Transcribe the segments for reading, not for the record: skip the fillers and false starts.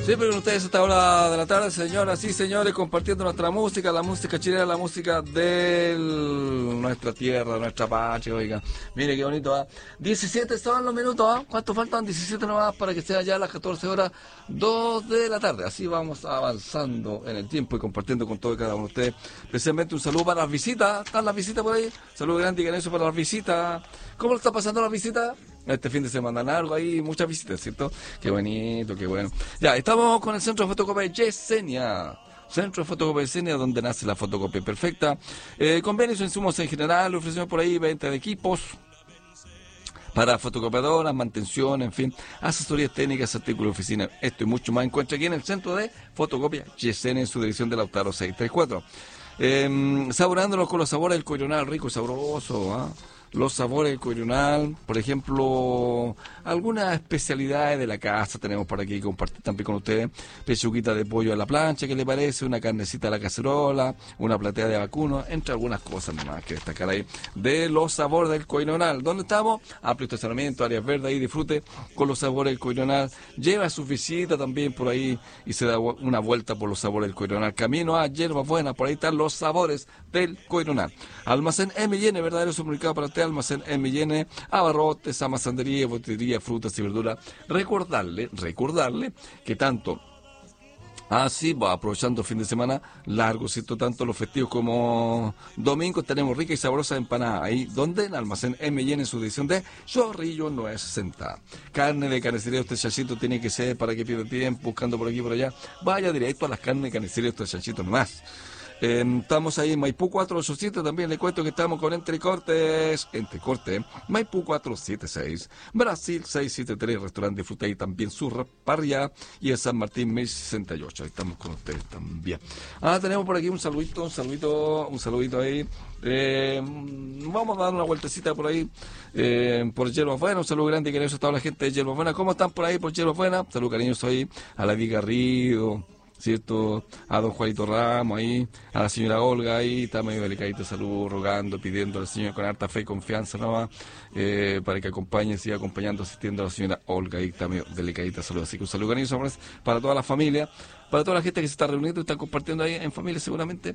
Siempre con ustedes a esta hora de la tarde, señoras y señores, compartiendo nuestra música, la música chilena, la música de nuestra tierra, nuestra patria, oiga. Mire qué bonito, ¿ah? 17 son los minutos, ¿ah? ¿Cuánto faltan? 17 nomás para que sean ya las 14 horas 2 de la tarde. Así vamos avanzando en el tiempo y compartiendo con todo y cada uno de ustedes. Especialmente un saludo para las visitas. ¿Están las visitas por ahí? Saludo grande y cariñoso para las visitas. ¿Cómo le está pasando las visitas? Este fin de semana largo ahí, muchas visitas, ¿cierto? Qué bonito, qué bueno. Ya, estamos con el Centro de Fotocopia Yesenia. Centro de Fotocopia Yesenia, donde nace la fotocopia perfecta. Convenios, insumos en general, ofrecemos por ahí venta de equipos para fotocopiadoras, mantención, en fin, asesorías técnicas, artículos de oficina. Esto y mucho más encuentra aquí en el Centro de Fotocopia Yesenia, en su dirección de Lautaro 634. Saboreándonos con los sabores del coronal, rico y sabroso, ¿ah? Los sabores del coronal, por ejemplo, algunas especialidades de la casa tenemos por aquí compartir también con ustedes. Pechuguita de pollo a la plancha, ¿qué le parece? Una carnecita a la cacerola, una platea de vacuno, entre algunas cosas nomás que destacar ahí de los sabores del coronal. ¿Dónde estamos? Amplio estacionamiento, áreas verdes, ahí disfrute con los sabores del coronal. Lleva su visita también por ahí y se da una vuelta por los sabores del coronal. Camino a Hierbas Buenas, por ahí están los sabores del coronal. Almacén M&N, verdadero supermercado para usted. Almacén M&N, abarrotes, amasandería, botería, frutas y verduras. Recordarle que tanto así va aprovechando el fin de semana largo, ¿cierto? Tanto los festivos como domingos tenemos ricas y sabrosas empanadas. Ahí, donde en Almacén M&N, en su edición de Chorrillo 960. Carne de carnicería usted Chanchito tiene que ser para que pierda tiempo buscando por aquí y por allá. Vaya directo a las carnes de carnicería usted Chanchito nomás. Estamos ahí en Maipú 487, también le cuento que estamos con Entrecorte, Maipú 476, Brasil 673, restaurante de fruta y también su parrilla, y en San Martín 1068, ahí estamos con ustedes también. Tenemos por aquí un saludito ahí. Vamos a dar una vueltecita por ahí, por Hierbas Buenas. Un saludo grande y cariñoso a toda la gente de Hierbas Buenas. ¿Cómo están por ahí por Hierbas Buenas? Saludo cariñoso ahí a la Di Garrido, ¿cierto? A don Juanito Ramos ahí, a la señora Olga ahí, está medio delicadito de salud, rogando, pidiendo al señor con harta fe y confianza nomás, para que acompañe, siga acompañando, asistiendo a la señora Olga ahí, está medio delicadita de salud. Así que un saludo cariñoso para toda la familia, para toda la gente que se está reuniendo y está compartiendo ahí en familia seguramente,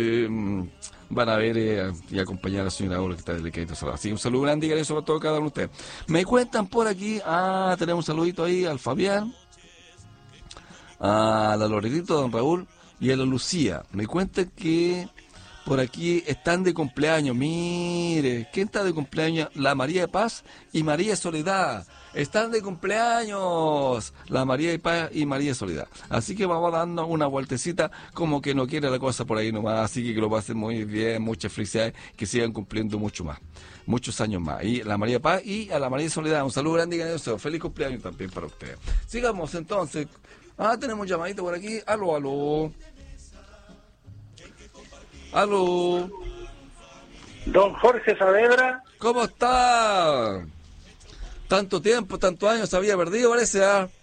van a ver y acompañar a la señora Olga que está delicadita de salud. Así que un saludo grande y cariñoso para todos cada uno de ustedes. Me cuentan por aquí, tenemos un saludito ahí al Fabián, a la Loretito, don Raúl y a la Lucía. Me cuentan que por aquí están de cumpleaños. Mire, ¿quién está de cumpleaños? La María de Paz y María de Soledad. Están de cumpleaños la María de Paz y María de Soledad. Así que vamos dando una vueltecita, como que no quiere la cosa por ahí nomás. Así que lo pasen muy bien, muchas felicidades, que sigan cumpliendo mucho más, muchos años más. Y a la María de Paz y a la María de Soledad, un saludo grande y cariñoso. Feliz cumpleaños también para ustedes. Sigamos entonces. Tenemos un llamadito por aquí. Aló. Don Jorge Saavedra. ¿Cómo está? Tanto tiempo, tantos años se había perdido, parece,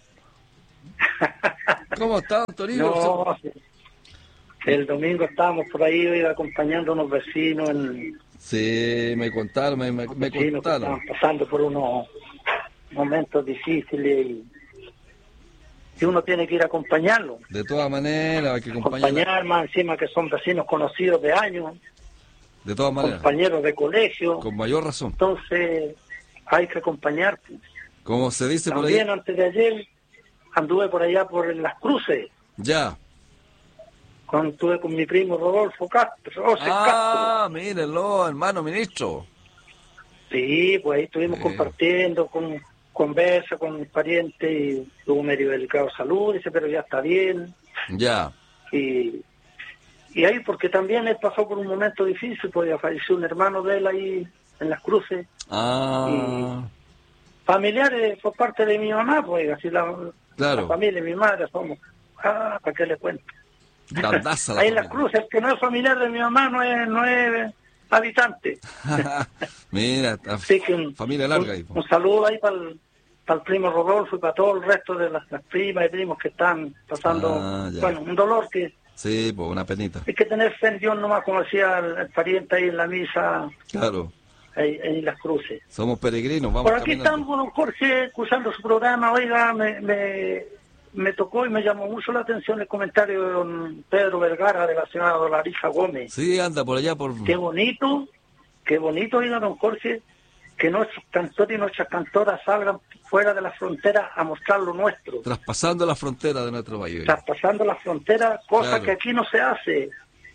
¿Cómo está, don Toribio? No, el domingo estábamos por ahí acompañando a unos vecinos. Sí, me contaron, me contaron. Estaban pasando por unos momentos difíciles y uno tiene que ir a acompañarlo. De todas maneras, hay que acompañar más encima que son vecinos conocidos de años. De todas maneras. Compañeros de colegio. Con mayor razón. Entonces, hay que acompañar. Como se dice también por ahí. También antes de ayer anduve por allá por Las Cruces. Ya. Cuando estuve con mi primo Rodolfo Castro. Castro. Mírenlo, hermano ministro. Sí, pues ahí estuvimos compartiendo con conversa con mis parientes y tuvo medio delicado de salud, dice, pero ya está bien. Ya. Y ahí, porque también él pasó por un momento difícil, pues falleció un hermano de él ahí en Las Cruces. Y familiares por parte de mi mamá, pues así la familia de mi madre somos. ¿Para qué le cuento? Ahí en Las Cruces, el que no es familiar de mi mamá no es habitante. Mira, así que familia larga ahí. Un saludo ahí para el primo Rodolfo y para todo el resto de las primas y primos que están pasando, un dolor que... Sí, pues una penita. Hay que tener fe en Dios nomás, como decía el pariente ahí en la misa. Claro. Ahí en Las Cruces. Somos peregrinos, vamos por aquí caminando. Estamos, don Jorge, escuchando su programa. Oiga, me me tocó y me llamó mucho la atención el comentario de don Pedro Vergara, de la señora Dolariza Gómez. Sí, anda por allá por... Qué bonito, oiga, don Jorge, que nuestros cantores y nuestras cantoras salgan fuera de la frontera a mostrar lo nuestro. Traspasando la frontera de nuestro país. Traspasando la frontera, cosa claro. que aquí no se hace.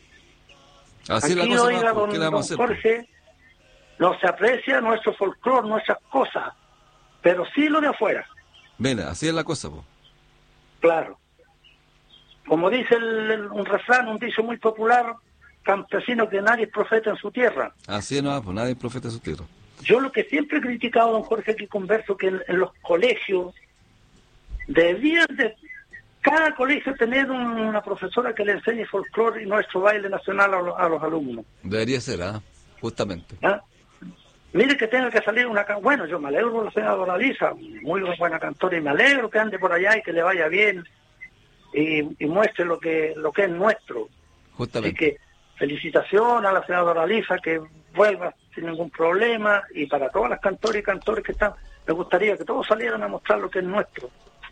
Así aquí, la cosa oiga, más, don Jorge, no se aprecia nuestro folclore, nuestras cosas, pero sí lo de afuera. Mira, así es la cosa, po. Claro. Como dice un refrán, un dicho muy popular, campesino que nadie es profeta en su tierra. Así es, no, pues nadie es profeta en su tierra. Yo lo que siempre he criticado, don Jorge, aquí converso, que en los colegios debían de cada colegio tener una profesora que le enseñe folclore y nuestro baile nacional a los alumnos. Debería ser, justamente. ¿Ah? Mire que tenga que salir una... Bueno, yo me alegro por la señora Doraliza, muy buena cantora, y me alegro que ande por allá y que le vaya bien y muestre lo que es nuestro. Justamente. Así que felicitación a la señora Doraliza, que vuelva sin ningún problema, y para todas las cantoras y cantores que están, me gustaría que todos salieran a mostrar lo que es nuestro.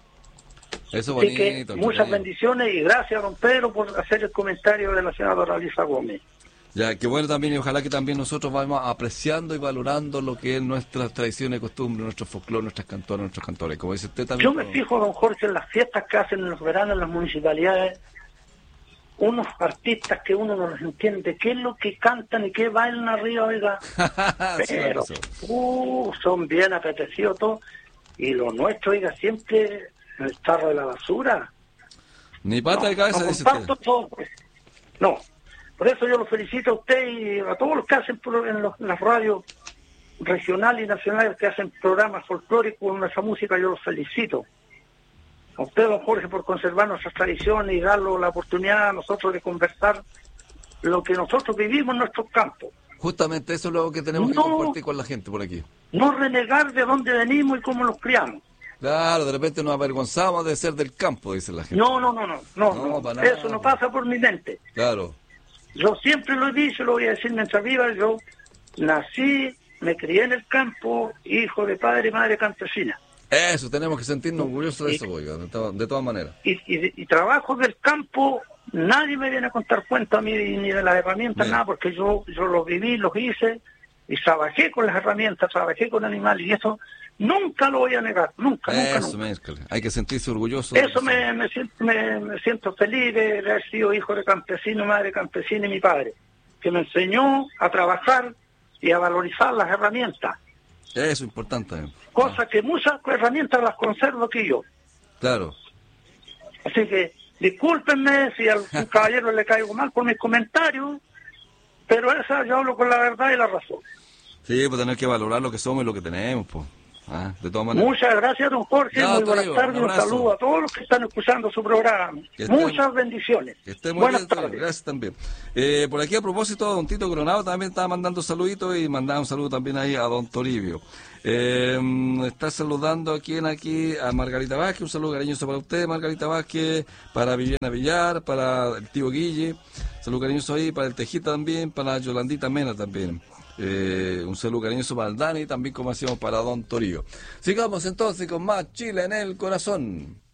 Eso Así bonito. que muchas bendiciones y gracias, don Pedro, por hacer el comentario de la señora Doraliza Gómez. Ya, qué bueno también, y ojalá que también nosotros vayamos apreciando y valorando lo que es nuestras tradiciones y costumbres, nuestro folclore, nuestras cantoras, nuestros cantores. Como dice usted también. Yo me fijo, don Jorge, en las fiestas que hacen en los veranos en las municipalidades, unos artistas que uno no los entiende, qué es lo que cantan y qué bailan arriba, oiga. Pero, son bien apetecidos todos. Y lo nuestro, oiga, siempre en el tarro de la basura. Ni pata de cabeza, dice usted. Todo, pues. No. Por eso yo lo felicito a usted y a todos los que hacen en las radios regionales y nacionales que hacen programas folclóricos con nuestra música, yo los felicito. A usted, don Jorge, por conservar nuestras tradiciones y darnos la oportunidad a nosotros de conversar lo que nosotros vivimos en nuestros campos. Justamente eso es lo que tenemos que compartir con la gente por aquí. No renegar de dónde venimos y cómo nos criamos. Claro, de repente nos avergonzamos de ser del campo, dice la gente. No, eso no pasa por mi mente. Claro. Yo siempre lo he dicho, lo voy a decir mientras viva, yo nací, me crié en el campo, hijo de padre y madre campesina. Eso, tenemos que sentirnos orgullosos de eso, oiga, de todas maneras. Y trabajo del campo, nadie me viene a contar cuenta a mí ni de las herramientas, nada, porque yo los viví, los hice, y trabajé con las herramientas, trabajé con animales, y eso nunca lo voy a negar, nunca. Hay que sentirse orgulloso. Eso me siento feliz de haber sido hijo de campesino, madre campesina y mi padre, que me enseñó a trabajar y a valorizar las herramientas. Eso es importante. Cosa que muchas herramientas las conservo aquí yo. Claro. Así que discúlpenme si a un caballero le caigo mal por mis comentarios, pero yo hablo con la verdad y la razón. Sí, pues tener que valorar lo que somos y lo que tenemos, pues. De todas maneras. Muchas gracias, don Jorge. Muy buenas tardes. Un saludo a todos los que están escuchando su programa. Muchas bendiciones. Que estén muy buenas bien, tardes. Gracias también. Por aquí, a propósito, don Tito Coronado también estaba mandando saluditos y mandaba un saludo también ahí a don Toribio. Está saludando aquí a Margarita Vázquez. Un saludo cariñoso para usted, Margarita Vázquez, para Viviana Villar, para el tío Guille. Saludo cariñoso ahí para el Tejita también, para Yolandita Mena también. Un saludo cariñoso para el Dani, también como hacíamos para don Torío. Sigamos entonces con más Chile en el corazón.